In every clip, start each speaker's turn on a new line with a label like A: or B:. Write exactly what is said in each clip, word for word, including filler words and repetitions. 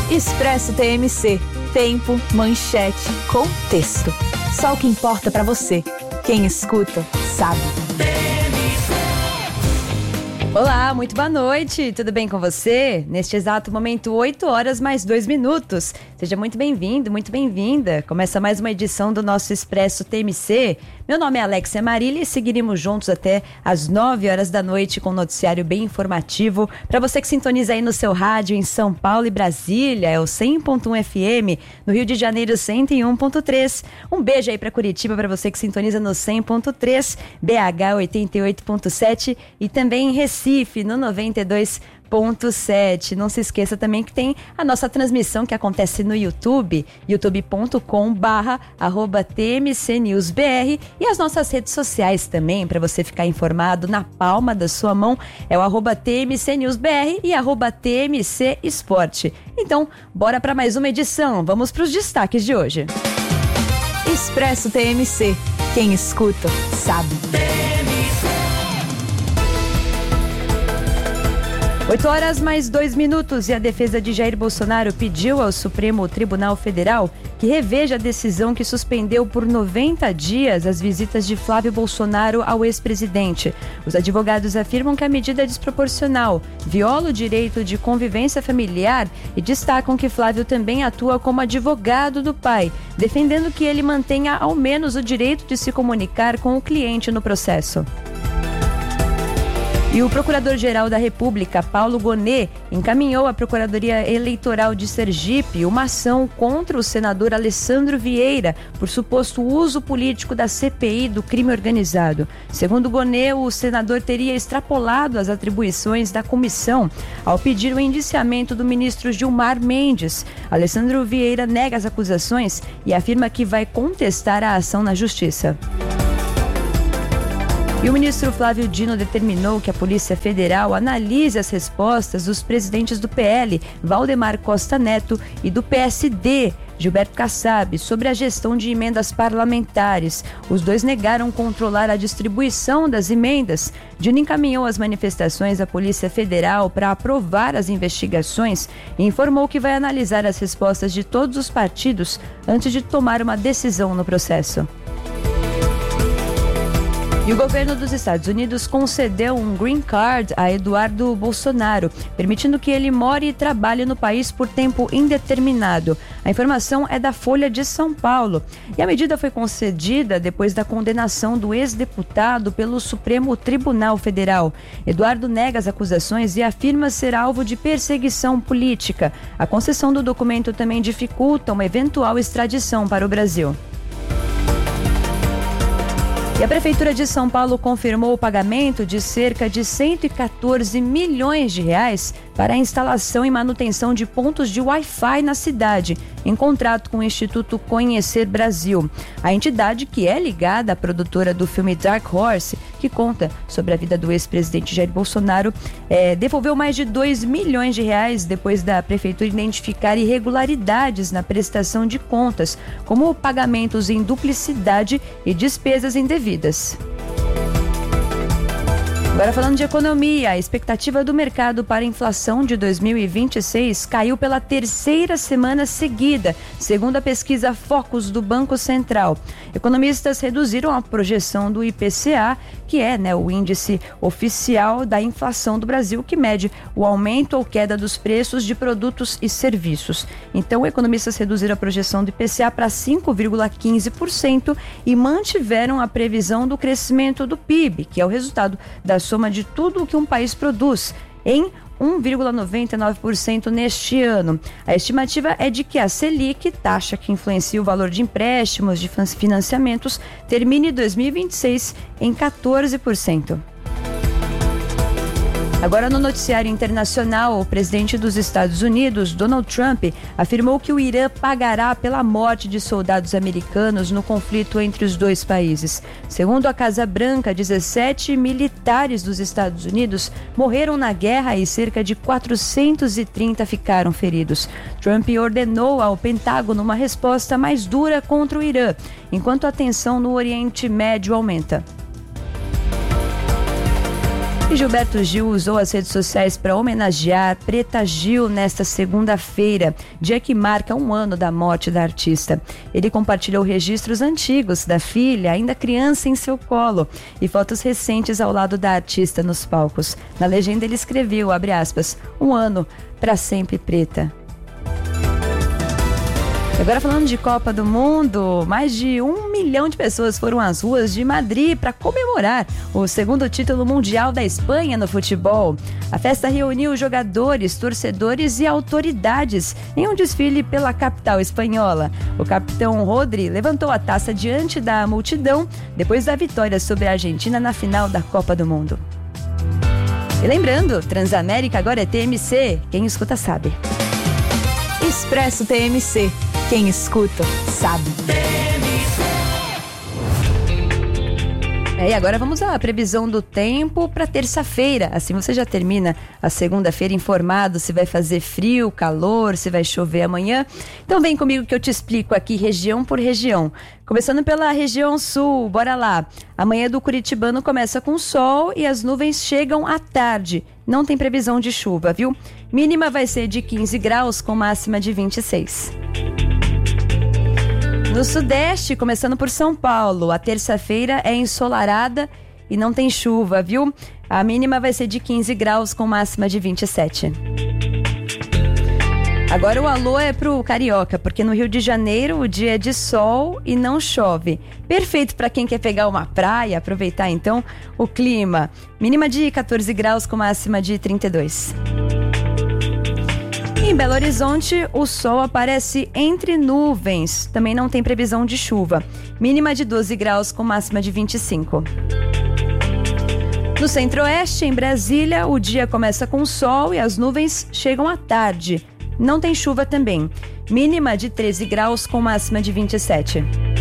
A: Expresso T M C. Tempo, manchete, contexto. Só o que importa pra você. Quem escuta, sabe.
B: Olá, muito boa noite, tudo bem com você? Neste exato momento, oito horas mais dois minutos. Seja muito bem-vindo, muito bem-vinda. Começa mais uma edição do nosso Expresso T M C. Meu nome é Alexia Marília e seguiremos juntos até às nove horas da noite com um noticiário bem informativo. Para você que sintoniza aí no seu rádio em São Paulo e Brasília, é o cem ponto um F M, no Rio de Janeiro cento e um ponto três. Um beijo aí para Curitiba, para você que sintoniza no cem ponto três, B H oitenta e oito ponto sete e também em Recife, no noventa e dois ponto sete. Não se esqueça também que tem a nossa transmissão que acontece no YouTube, youtube ponto com barra arroba T M C News B R, e as nossas redes sociais também, para você ficar informado na palma da sua mão, é o arroba T M C News B R e arroba T M C Esporte. Então, bora para mais uma edição. Vamos para os destaques de hoje.
A: Expresso T M C. Quem escuta, sabe.
B: oito horas mais dois minutos e a defesa de Jair Bolsonaro pediu ao Supremo Tribunal Federal que reveja a decisão que suspendeu por noventa dias as visitas de Flávio Bolsonaro ao ex-presidente. Os advogados afirmam que a medida é desproporcional, viola o direito de convivência familiar e destacam que Flávio também atua como advogado do pai, defendendo que ele mantenha ao menos o direito de se comunicar com o cliente no processo. E o Procurador-Geral da República, Paulo Gonet, encaminhou à Procuradoria Eleitoral de Sergipe uma ação contra o senador Alessandro Vieira por suposto uso político da C P I do crime organizado. Segundo Gonet, o senador teria extrapolado as atribuições da comissão ao pedir o indiciamento do ministro Gilmar Mendes. Alessandro Vieira nega as acusações e afirma que vai contestar a ação na Justiça. E o ministro Flávio Dino determinou que a Polícia Federal analise as respostas dos presidentes do P L, Valdemar Costa Neto, e do P S D, Gilberto Kassab, sobre a gestão de emendas parlamentares. Os dois negaram controlar a distribuição das emendas. Dino encaminhou as manifestações à Polícia Federal para aprovar as investigações e informou que vai analisar as respostas de todos os partidos antes de tomar uma decisão no processo. E o governo dos Estados Unidos concedeu um green card a Eduardo Bolsonaro, permitindo que ele more e trabalhe no país por tempo indeterminado. A informação é da Folha de São Paulo. E a medida foi concedida depois da condenação do ex-deputado pelo Supremo Tribunal Federal. Eduardo nega as acusações e afirma ser alvo de perseguição política. A concessão do documento também dificulta uma eventual extradição para o Brasil. E a Prefeitura de São Paulo confirmou o pagamento de cerca de cento e quatorze milhões de reais para a instalação e manutenção de pontos de Wi-Fi na cidade, em contrato com o Instituto Conhecer Brasil. A entidade, que é ligada à produtora do filme Dark Horse, que conta sobre a vida do ex-presidente Jair Bolsonaro, é, devolveu mais de dois milhões de reais depois da Prefeitura identificar irregularidades na prestação de contas, como pagamentos em duplicidade e despesas indevidas. Agora falando de economia, a expectativa do mercado para a inflação de dois mil e vinte e seis caiu pela terceira semana seguida, segundo a pesquisa Focus do Banco Central. Economistas reduziram a projeção do I P C A, que é né, o índice oficial da inflação do Brasil, que mede o aumento ou queda dos preços de produtos e serviços. Então, economistas reduziram a projeção do I P C A para cinco vírgula quinze por cento e mantiveram a previsão do crescimento do P I B, que é o resultado da soma de tudo o que um país produz, em um vírgula noventa e nove por cento neste ano. A estimativa é de que a Selic, taxa que influencia o valor de empréstimos de financiamentos, termine dois mil e vinte e seis em quatorze por cento. Agora, no noticiário internacional, o presidente dos Estados Unidos, Donald Trump, afirmou que o Irã pagará pela morte de soldados americanos no conflito entre os dois países. Segundo a Casa Branca, dezessete militares dos Estados Unidos morreram na guerra e cerca de quatrocentos e trinta ficaram feridos. Trump ordenou ao Pentágono uma resposta mais dura contra o Irã, enquanto a tensão no Oriente Médio aumenta. E Gilberto Gil usou as redes sociais para homenagear Preta Gil nesta segunda-feira, dia que marca um ano da morte da artista. Ele compartilhou registros antigos da filha, ainda criança, em seu colo, e fotos recentes ao lado da artista nos palcos. Na legenda ele escreveu, abre aspas, um ano para sempre preta. Agora falando de Copa do Mundo, mais de um milhão de pessoas foram às ruas de Madrid para comemorar o segundo título mundial da Espanha no futebol. A festa reuniu jogadores, torcedores e autoridades em um desfile pela capital espanhola. O capitão Rodri levantou a taça diante da multidão depois da vitória sobre a Argentina na final da Copa do Mundo. E lembrando, Transamérica agora é T M C, quem escuta sabe.
A: Expresso T M C. Quem escuta, sabe.
B: É, e agora vamos à previsão do tempo para terça-feira. Assim você já termina a segunda-feira informado se vai fazer frio, calor, se vai chover amanhã. Então vem comigo que eu te explico aqui região por região. Começando pela região sul, bora lá. Amanhã do Curitibano começa com sol e as nuvens chegam à tarde. Não tem previsão de chuva, viu? Mínima vai ser de quinze graus com máxima de vinte e seis. No sudeste, começando por São Paulo, a terça-feira é ensolarada e não tem chuva, viu? A mínima vai ser de quinze graus com máxima de vinte e sete. Agora o alô é pro carioca, porque no Rio de Janeiro o dia é de sol e não chove. Perfeito para quem quer pegar uma praia, aproveitar então o clima. Mínima de quatorze graus com máxima de trinta e dois. Em Belo Horizonte, o sol aparece entre nuvens. Também não tem previsão de chuva. Mínima de doze graus com máxima de vinte e cinco. No Centro-Oeste, em Brasília, o dia começa com sol e as nuvens chegam à tarde. Não tem chuva também. Mínima de treze graus com máxima de vinte e sete.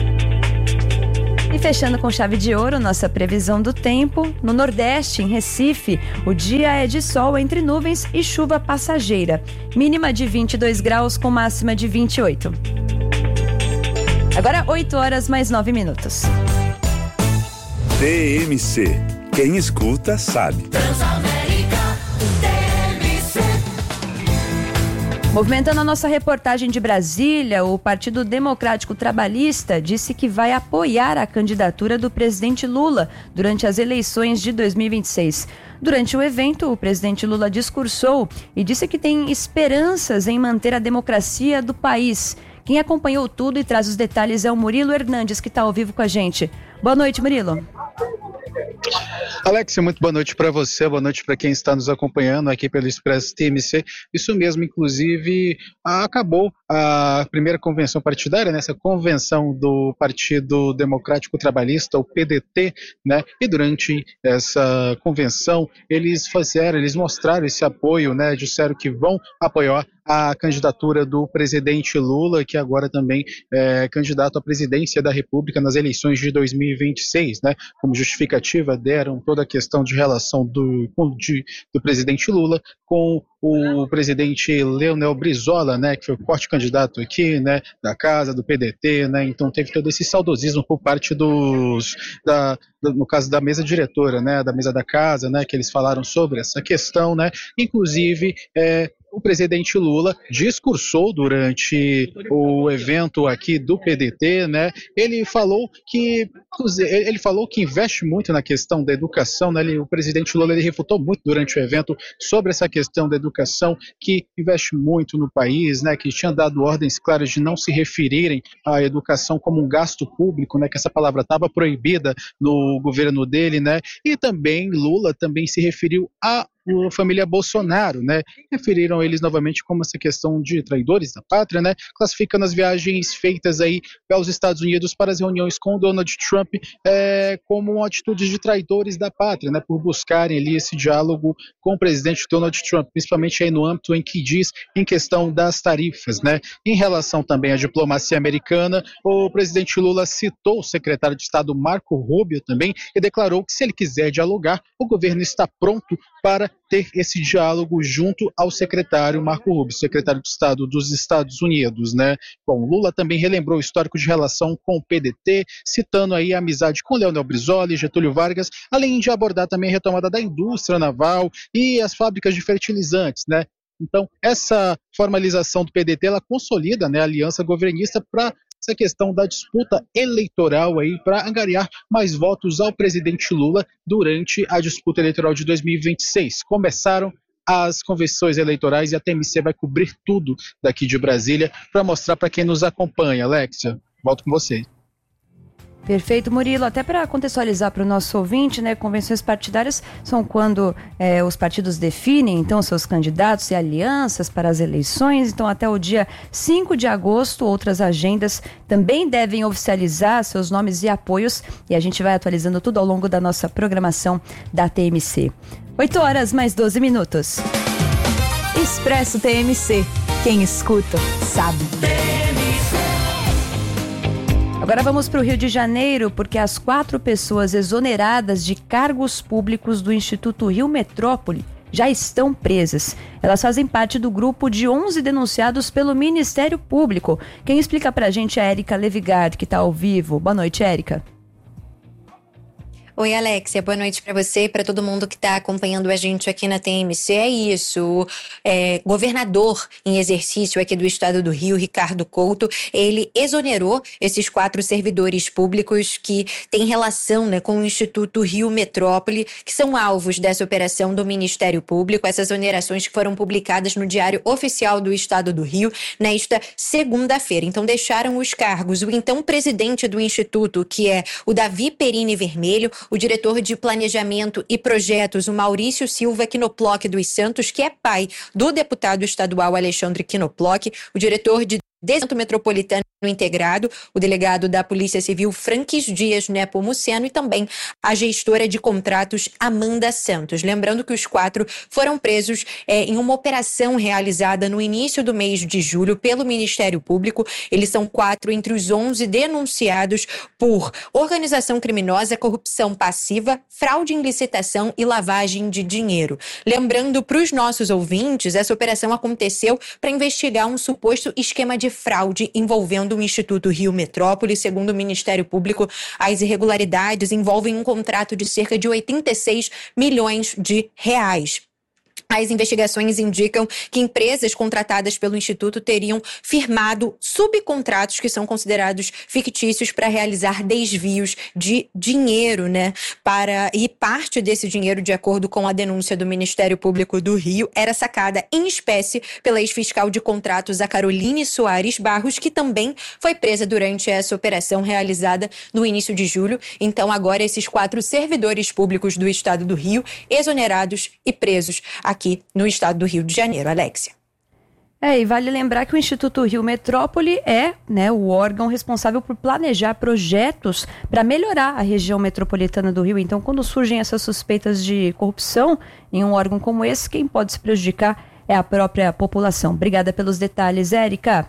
B: E fechando com chave de ouro, nossa previsão do tempo. No Nordeste, em Recife, o dia é de sol entre nuvens e chuva passageira. Mínima de vinte e dois graus com máxima de vinte e oito. Agora oito horas mais nove minutos.
C: T M C. Quem escuta sabe.
B: Movimentando a nossa reportagem de Brasília, o Partido Democrático Trabalhista disse que vai apoiar a candidatura do presidente Lula durante as eleições de dois mil e vinte e seis. Durante o evento, o presidente Lula discursou e disse que tem esperanças em manter a democracia do país. Quem acompanhou tudo e traz os detalhes é o Murilo Hernandes, que está ao vivo com a gente. Boa noite, Murilo.
D: Alex, muito boa noite para você, boa noite para quem está nos acompanhando aqui pelo Expresso T M C. Isso mesmo, inclusive, acabou a primeira convenção partidária, né? Essa convenção do Partido Democrático Trabalhista, o P D T, né? E durante essa convenção, eles fizeram, eles mostraram esse apoio, né? Disseram que vão apoiar a candidatura do presidente Lula, que agora também é candidato à presidência da República nas eleições de dois mil e vinte e seis, né? Como justificativa deram toda a questão de relação do, de, do presidente Lula com o presidente Leonel Brizola, né, que foi o forte candidato aqui, né, da casa, do P D T, né, então teve todo esse saudosismo por parte dos, da, no caso da mesa diretora, né, da mesa da casa, né, que eles falaram sobre essa questão, né, inclusive, é, o presidente Lula discursou durante o evento aqui do P D T, né? Ele falou que ele falou que investe muito na questão da educação, né? Ele, o presidente Lula ele refutou muito durante o evento sobre essa questão da educação, que investe muito no país, né? Que tinha dado ordens claras de não se referirem à educação como um gasto público, né? Que essa palavra estava proibida no governo dele, né? E também Lula também se referiu a a família Bolsonaro, né? Referiram eles novamente como essa questão de traidores da pátria, né? Classificando as viagens feitas aí pelos Estados Unidos para as reuniões com Donald Trump é, como atitudes de traidores da pátria, né? Por buscarem ali esse diálogo com o presidente Donald Trump, principalmente aí no âmbito em que diz em questão das tarifas, né? Em relação também à diplomacia americana, o presidente Lula citou o secretário de Estado Marco Rubio também e declarou que se ele quiser dialogar, o governo está pronto para ter esse diálogo junto ao secretário Marco Rubio, secretário de Estado dos Estados Unidos, né? Bom, Lula também relembrou o histórico de relação com o P D T, citando aí a amizade com Leonel Brizola e Getúlio Vargas, além de abordar também a retomada da indústria naval e as fábricas de fertilizantes, né? Então, essa formalização do P D T, ela consolida, né, a aliança governista para essa questão da disputa eleitoral aí, para angariar mais votos ao presidente Lula durante a disputa eleitoral de dois mil e vinte e seis. Começaram as convenções eleitorais e a T M C vai cobrir tudo daqui de Brasília para mostrar para quem nos acompanha. Alexia, volto com você.
B: Perfeito, Murilo. Até para contextualizar para o nosso ouvinte, né, convenções partidárias são quando é, os partidos definem, então, seus candidatos e alianças para as eleições. Então, até o dia cinco de agosto, outras agendas também devem oficializar seus nomes e apoios. E a gente vai atualizando tudo ao longo da nossa programação da T M C. oito horas mais doze minutos.
A: Expresso T M C. Quem escuta, sabe.
B: Agora vamos para o Rio de Janeiro, porque as quatro pessoas exoneradas de cargos públicos do Instituto Rio Metrópole já estão presas. Elas fazem parte do grupo de onze denunciados pelo Ministério Público. Quem explica para a gente é a Érica Levigard, que está ao vivo. Boa noite, Érica.
E: Oi, Alexia, boa noite para você e para todo mundo que está acompanhando a gente aqui na T M C. É isso, o é, governador em exercício aqui do estado do Rio, Ricardo Couto, ele exonerou esses quatro servidores públicos que têm relação, né, com o Instituto Rio Metrópole, que são alvos dessa operação do Ministério Público. Essas exonerações que foram publicadas no Diário Oficial do Estado do Rio nesta segunda-feira. Então deixaram os cargos o então presidente do Instituto, que é o Davi Perini Vermelho, o diretor de Planejamento e Projetos, o Maurício Silva Knoploch dos Santos, que é pai do deputado estadual Alexandre Knoploch, o diretor de Desenvolvimento Metropolitano Integrado, o delegado da Polícia Civil Franques Dias Nepomuceno e também a gestora de contratos Amanda Santos. Lembrando que os quatro foram presos é, em uma operação realizada no início do mês de julho pelo Ministério Público. Eles são quatro entre os onze denunciados por organização criminosa, corrupção passiva, fraude em licitação e lavagem de dinheiro. Lembrando para os nossos ouvintes, essa operação aconteceu para investigar um suposto esquema de fraude envolvendo o Instituto Rio Metrópole. Segundo o Ministério Público, as irregularidades envolvem um contrato de cerca de oitenta e seis milhões de reais. As investigações indicam que empresas contratadas pelo Instituto teriam firmado subcontratos que são considerados fictícios para realizar desvios de dinheiro, né? Para, e parte desse dinheiro, de acordo com a denúncia do Ministério Público do Rio, era sacada em espécie pela ex-fiscal de contratos, a Caroline Soares Barros, que também foi presa durante essa operação realizada no início de julho. Então, agora, esses quatro servidores públicos do Estado do Rio, exonerados e presos aqui no estado do Rio de Janeiro. Alexia.
B: É, e vale lembrar que o Instituto Rio Metrópole é, né, o órgão responsável por planejar projetos para melhorar a região metropolitana do Rio. Então, quando surgem essas suspeitas de corrupção em um órgão como esse, quem pode se prejudicar é a própria população. Obrigada pelos detalhes, Érica.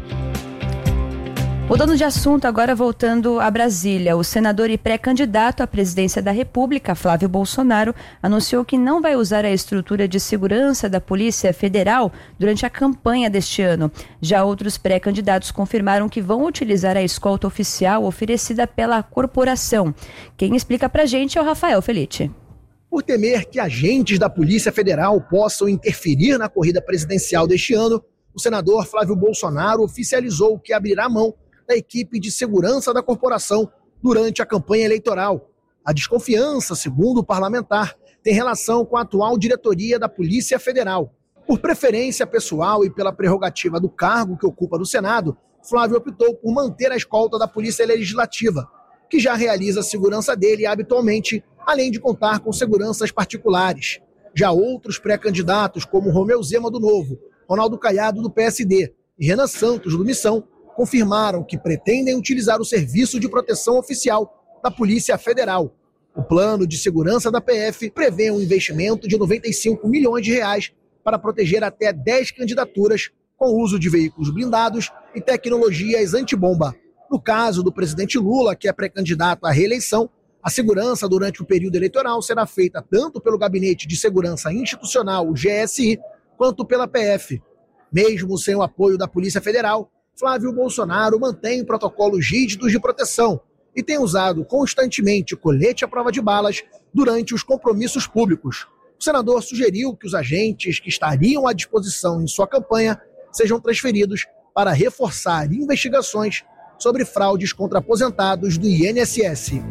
B: Mudando de assunto, agora voltando a Brasília, o senador e pré-candidato à presidência da República, Flávio Bolsonaro, anunciou que não vai usar a estrutura de segurança da Polícia Federal durante a campanha deste ano. Já outros pré-candidatos confirmaram que vão utilizar a escolta oficial oferecida pela corporação. Quem explica pra gente é o Rafael Felice.
F: Por temer que agentes da Polícia Federal possam interferir na corrida presidencial deste ano, o senador Flávio Bolsonaro oficializou que abrirá mão da equipe de segurança da corporação durante a campanha eleitoral. A desconfiança, segundo o parlamentar, tem relação com a atual diretoria da Polícia Federal. Por preferência pessoal e pela prerrogativa do cargo que ocupa no Senado, Flávio optou por manter a escolta da Polícia Legislativa, que já realiza a segurança dele habitualmente, além de contar com seguranças particulares. Já outros pré-candidatos, como Romeu Zema do Novo, Ronaldo Caiado do P S D e Renan Santos do Missão, confirmaram que pretendem utilizar o serviço de proteção oficial da Polícia Federal. O plano de segurança da P F prevê um investimento de noventa e cinco milhões de reais para proteger até dez candidaturas com o uso de veículos blindados e tecnologias antibomba. No caso do presidente Lula, que é pré-candidato à reeleição, A segurança durante o período eleitoral será feita tanto pelo Gabinete de Segurança Institucional, o G S I, quanto pela P F. Mesmo sem o apoio da Polícia Federal, Flávio Bolsonaro mantém protocolos rígidos de proteção e tem usado constantemente colete à prova de balas durante os compromissos públicos. O senador sugeriu que os agentes que estariam à disposição em sua campanha sejam transferidos para reforçar investigações sobre fraudes contra aposentados do I N S S.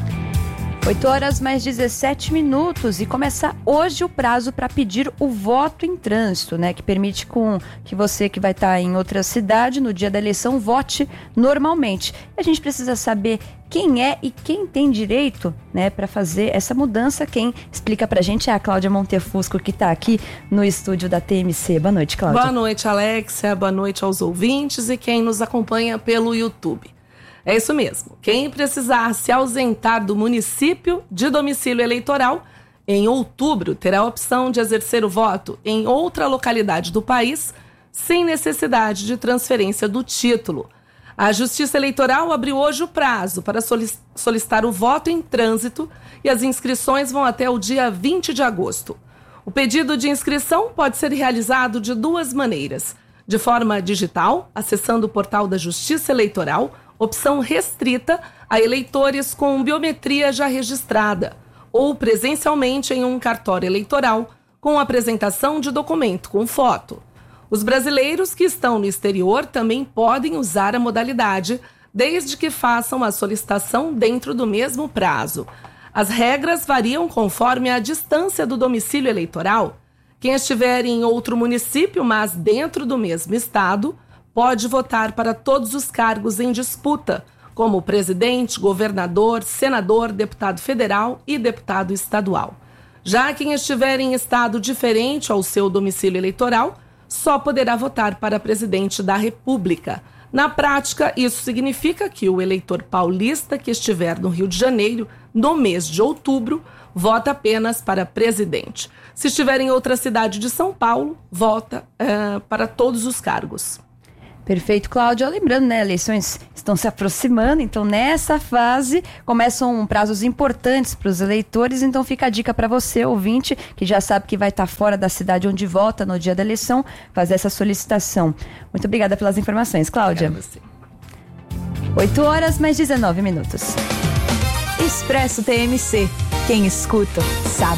B: oito horas mais dezessete minutos e começa hoje o prazo para pedir o voto em trânsito, né? Que permite com que você que vai estar em outra cidade no dia da eleição vote normalmente. A gente precisa saber quem é e quem tem direito, né, para fazer essa mudança. Quem explica pra gente é a Cláudia Montefusco, que está aqui no estúdio da T M C. Boa noite, Cláudia.
G: Boa noite, Alexia. Boa noite aos ouvintes e quem nos acompanha pelo YouTube. É isso mesmo. Quem precisar se ausentar do município de domicílio eleitoral, em outubro terá a opção de exercer o voto em outra localidade do país, sem necessidade de transferência do título. A Justiça Eleitoral abriu hoje o prazo para solicitar o voto em trânsito e as inscrições vão até o dia vinte de agosto. O pedido de inscrição pode ser realizado de duas maneiras: de forma digital, acessando o portal da Justiça Eleitoral, opção restrita a eleitores com biometria já registrada, ou presencialmente em um cartório eleitoral, com apresentação de documento com foto. Os brasileiros que estão no exterior também podem usar a modalidade, desde que façam a solicitação dentro do mesmo prazo. As regras variam conforme a distância do domicílio eleitoral. Quem estiver em outro município, mas dentro do mesmo estado, pode votar para todos os cargos em disputa, como presidente, governador, senador, deputado federal e deputado estadual. Já quem estiver em estado diferente ao seu domicílio eleitoral, só poderá votar para presidente da República. Na prática, isso significa que o eleitor paulista que estiver no Rio de Janeiro, no mês de outubro, vota apenas para presidente. Se estiver em outra cidade de São Paulo, vota uh, para todos os cargos.
B: Perfeito, Cláudia. Lembrando, né, eleições estão se aproximando, então nessa fase começam prazos importantes para os eleitores, então fica a dica para você, ouvinte, que já sabe que vai estar fora da cidade onde vota no dia da eleição, fazer essa solicitação. Muito obrigada pelas informações, Cláudia. oito horas mais dezenove minutos.
A: Expresso T M C. Quem escuta, sabe.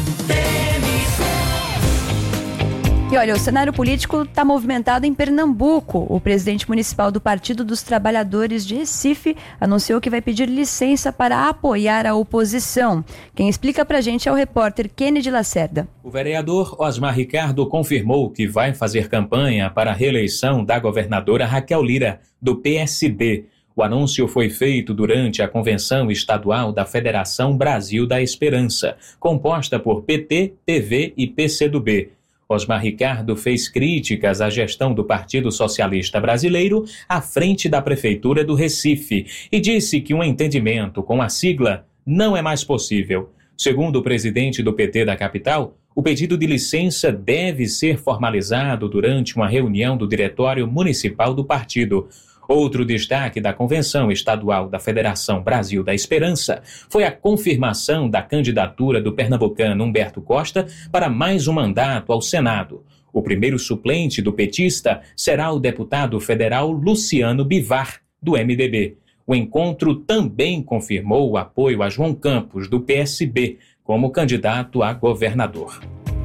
B: E olha, o cenário político está movimentado em Pernambuco. O presidente municipal do Partido dos Trabalhadores de Recife anunciou que vai pedir licença para apoiar a oposição. Quem explica pra gente é o repórter Kennedy Lacerda.
H: O vereador Osmar Ricardo confirmou que vai fazer campanha para a reeleição da governadora Raquel Lira, do P S B. O anúncio foi feito durante a convenção estadual da Federação Brasil da Esperança, composta por P T, P V e P C do B. Osmar Ricardo fez críticas à gestão do Partido Socialista Brasileiro à frente da Prefeitura do Recife e disse que um entendimento com a sigla não é mais possível. Segundo o presidente do P T da capital, o pedido de licença deve ser formalizado durante uma reunião do Diretório Municipal do partido. Outro destaque da Convenção Estadual da Federação Brasil da Esperança foi a confirmação da candidatura do pernambucano Humberto Costa para mais um mandato ao Senado. O primeiro suplente do petista será o deputado federal Luciano Bivar, do M D B. O encontro também confirmou o apoio a João Campos, do P S B, como candidato a governador.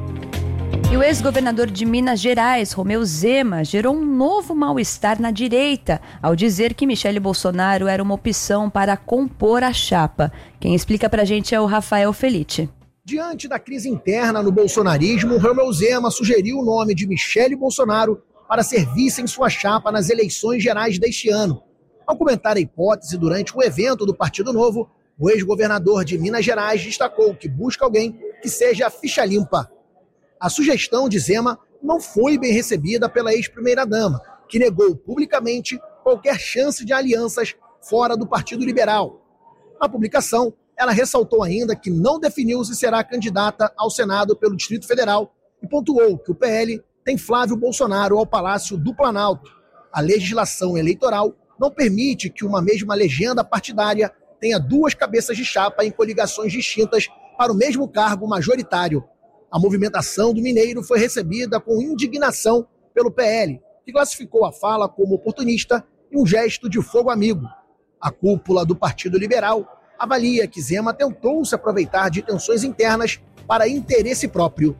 B: E o ex-governador de Minas Gerais, Romeu Zema, gerou um novo mal-estar na direita ao dizer que Michele Bolsonaro era uma opção para compor a chapa. Quem explica pra gente é o Rafael Felice.
F: Diante da crise interna no bolsonarismo, Romeu Zema sugeriu o nome de Michele Bolsonaro para ser vice em sua chapa nas eleições gerais deste ano. Ao comentar a hipótese durante um evento do Partido Novo, o ex-governador de Minas Gerais destacou que busca alguém que seja ficha limpa. A sugestão de Zema não foi bem recebida pela ex-primeira-dama, que negou publicamente qualquer chance de alianças fora do Partido Liberal. Na publicação, ela ressaltou ainda que não definiu se será candidata ao Senado pelo Distrito Federal e pontuou que o P L tem Flávio Bolsonaro ao Palácio do Planalto. A legislação eleitoral não permite que uma mesma legenda partidária tenha duas cabeças de chapa em coligações distintas para o mesmo cargo majoritário. A movimentação do mineiro foi recebida com indignação pelo P L, que classificou a fala como oportunista e um gesto de fogo amigo. A cúpula do Partido Liberal avalia que Zema tentou se aproveitar de tensões internas para interesse próprio.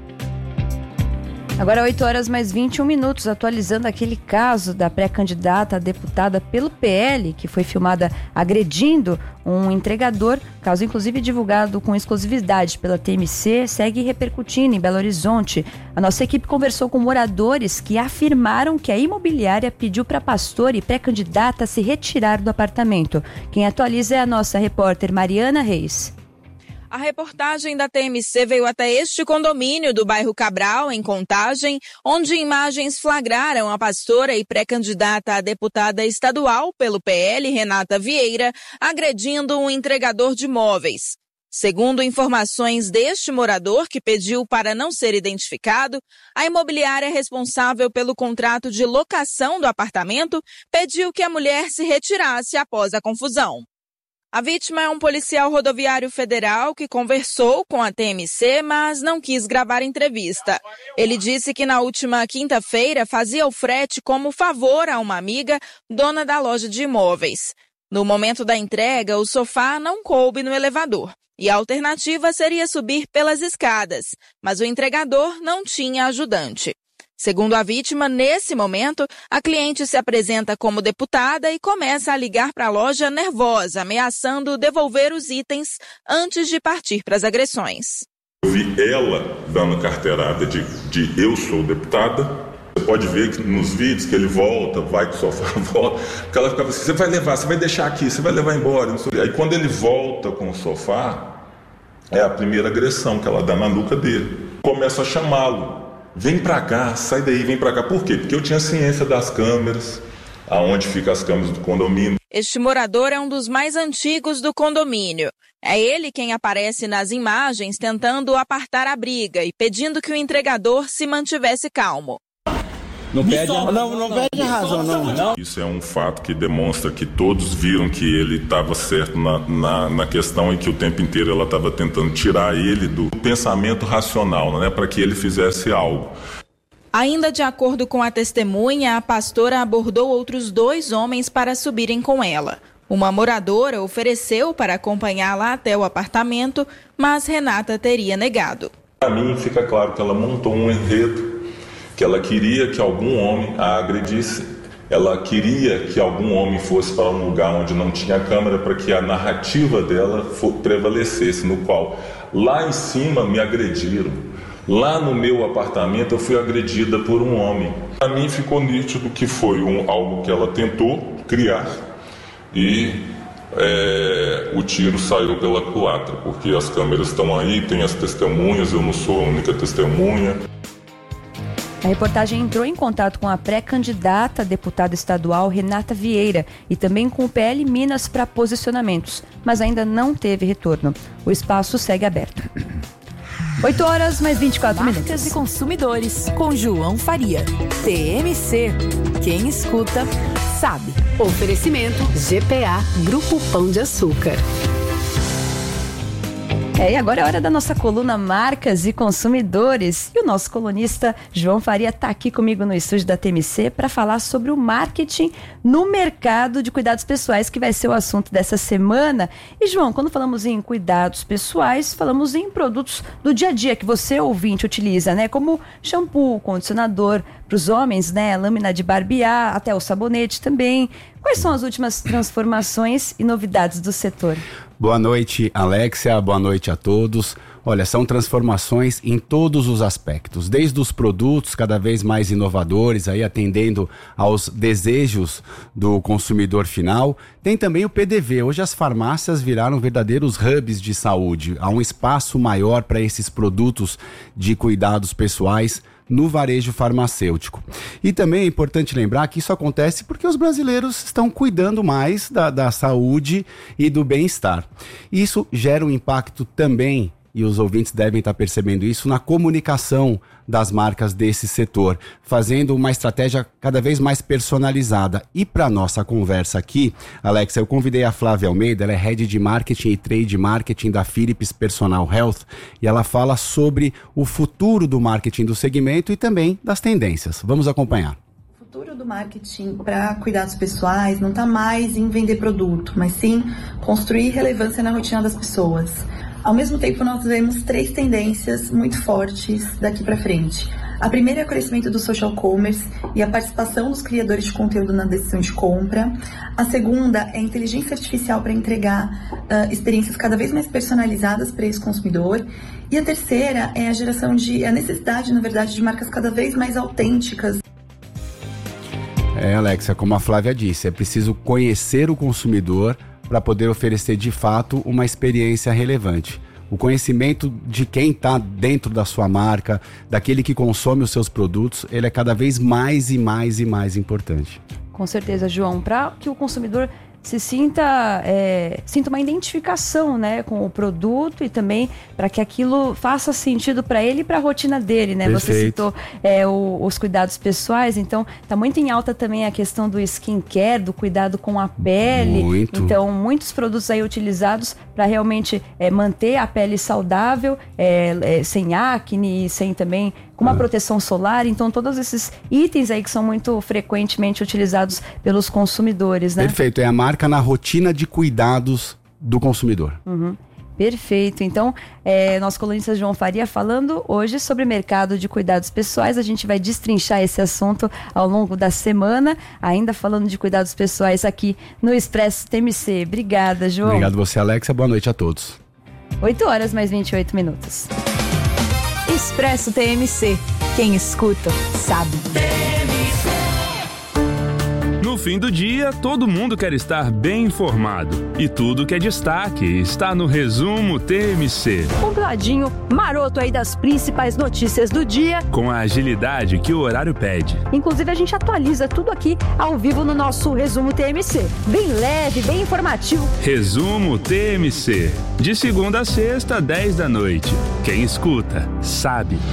B: Agora oito horas mais vinte e um minutos, atualizando aquele caso da pré-candidata a deputada pelo P L, que foi filmada agredindo um entregador, caso inclusive divulgado com exclusividade pela T M C, segue repercutindo em Belo Horizonte. A nossa equipe conversou com moradores que afirmaram que a imobiliária pediu para a pastora e pré-candidata se retirar do apartamento. Quem atualiza é a nossa repórter Mariana Reis.
I: A reportagem da T M C veio até este condomínio do bairro Cabral, em Contagem, onde imagens flagraram a pastora e pré-candidata a deputada estadual pelo P L, Renata Vieira, agredindo um entregador de móveis. Segundo informações deste morador, que pediu para não ser identificado, a imobiliária responsável pelo contrato de locação do apartamento pediu que a mulher se retirasse após a confusão. A vítima é um policial rodoviário federal que conversou com a T M C, mas não quis gravar entrevista. Ele disse que na última quinta-feira fazia o frete como favor a uma amiga, dona da loja de imóveis. No momento da entrega, o sofá não coube no elevador e a alternativa seria subir pelas escadas, mas o entregador não tinha ajudante. Segundo a vítima, nesse momento, a cliente se apresenta como deputada e começa a ligar para a loja nervosa, ameaçando devolver os itens antes de partir para as agressões.
J: Eu vi ela dando carteirada de, de eu sou deputada. Você pode ver que nos vídeos que ele volta, vai com o sofá, volta, porque ela ficava assim, você vai levar, você vai deixar aqui, você vai levar embora. Não sei. Aí quando ele volta com o sofá, é a primeira agressão que ela dá na nuca dele. Começa a chamá-lo. Vem pra cá, sai daí, vem pra cá. Por quê? Porque eu tinha ciência das câmeras, aonde ficam as câmeras do condomínio.
I: Este morador é um dos mais antigos do condomínio. É ele quem aparece nas imagens tentando apartar a briga e pedindo que o entregador se mantivesse calmo.
K: Não perde, não, não, não perde a razão, não, não.
J: Isso é um fato que demonstra que todos viram que ele estava certo na, na, na questão e que o tempo inteiro ela estava tentando tirar ele do pensamento racional, né, para que ele fizesse algo.
I: Ainda de acordo com a testemunha, a pastora abordou outros dois homens para subirem com ela. Uma moradora ofereceu para acompanhá-la até o apartamento, mas Renata teria negado.
J: Para mim fica claro que ela montou um enredo, que ela queria que algum homem a agredisse, ela queria que algum homem fosse para um lugar onde não tinha câmera para que a narrativa dela prevalecesse, no qual lá em cima me agrediram, lá no meu apartamento eu fui agredida por um homem. Para mim ficou nítido que foi um, algo que ela tentou criar e é, o tiro saiu pela culatra, porque as câmeras estão aí, tem as testemunhas, eu não sou a única testemunha.
B: A reportagem entrou em contato com a pré-candidata a deputada estadual Renata Vieira e também com o P L Minas para posicionamentos, mas ainda não teve retorno. O espaço segue aberto. oito horas mais vinte e quatro minutos.
A: Marcas e consumidores com João Faria. T M C. Quem escuta, sabe. Oferecimento G P A Grupo Pão de Açúcar.
B: É, e agora é hora da nossa coluna Marcas e Consumidores. E o nosso colunista João Faria está aqui comigo no estúdio da T M C para falar sobre o marketing no mercado de cuidados pessoais, que vai ser o assunto dessa semana. E, João, quando falamos em cuidados pessoais, falamos em produtos do dia a dia que você, ouvinte, utiliza, né? Como shampoo, condicionador para os homens, né? Lâmina de barbear, até o sabonete também. Quais são as últimas transformações e novidades do setor?
L: Boa noite, Alexia. Boa noite a todos. Olha, são transformações em todos os aspectos, desde os produtos cada vez mais inovadores, aí atendendo aos desejos do consumidor final. Tem também o P D V. Hoje as farmácias viraram verdadeiros hubs de saúde. Há um espaço maior para esses produtos de cuidados pessoais no varejo farmacêutico. E também é importante lembrar que isso acontece porque os brasileiros estão cuidando mais da, da saúde e do bem-estar. Isso gera um impacto também e os ouvintes devem estar percebendo isso, na comunicação das marcas desse setor, fazendo uma estratégia cada vez mais personalizada. E para nossa conversa aqui, Alexa, eu convidei a Flávia Almeida, ela é Head de Marketing e Trade Marketing da Philips Personal Health, e ela fala sobre o futuro do marketing do segmento e também das tendências. Vamos acompanhar.
M: O futuro do marketing para cuidados pessoais não está mais em vender produto, mas sim construir relevância na rotina das pessoas. Ao mesmo tempo, nós vemos três tendências muito fortes daqui para frente. A primeira é o crescimento do social commerce e a participação dos criadores de conteúdo na decisão de compra. A segunda é a inteligência artificial para entregar uh, experiências cada vez mais personalizadas para esse consumidor. E a terceira é a geração de, a necessidade, na verdade, de marcas cada vez mais autênticas.
L: É, Alexa, como a Flávia disse, é preciso conhecer o consumidor para poder oferecer de fato uma experiência relevante. O conhecimento de quem está dentro da sua marca, daquele que consome os seus produtos, ele é cada vez mais e mais e mais importante.
B: Com certeza, João, para que o consumidor se sinta, é, sinta uma identificação, né, com o produto e também para que aquilo faça sentido para ele e para a rotina dele, né?
L: Perfeito.
B: Você citou é, o, os cuidados pessoais, então está muito em alta também a questão do skincare, do cuidado com a pele.
L: Muito.
B: Então, muitos produtos aí utilizados para realmente é, manter a pele saudável, é, é, sem acne e sem também com uma ah. proteção solar. Então, todos esses itens aí que são muito frequentemente utilizados pelos consumidores, né?
L: Perfeito, é a marca na rotina de cuidados do consumidor.
B: Uhum. Perfeito. Então, é, nosso colunista João Faria falando hoje sobre mercado de cuidados pessoais. A gente vai destrinchar esse assunto ao longo da semana, ainda falando de cuidados pessoais aqui no Expresso T M C. Obrigada, João.
L: Obrigado você, Alexa. Boa noite a todos.
B: oito horas mais vinte e oito minutos.
A: Expresso T M C. Quem escuta, sabe.
N: No fim do dia, todo mundo quer estar bem informado. E tudo que é destaque está no Resumo T M C.
O: Compladinho, maroto aí das principais notícias do dia.
N: Com a agilidade que o horário pede.
O: Inclusive, a gente atualiza tudo aqui ao vivo no nosso Resumo T M C. Bem leve, bem informativo.
N: Resumo T M C. De segunda a sexta, dez da noite. Quem escuta, sabe.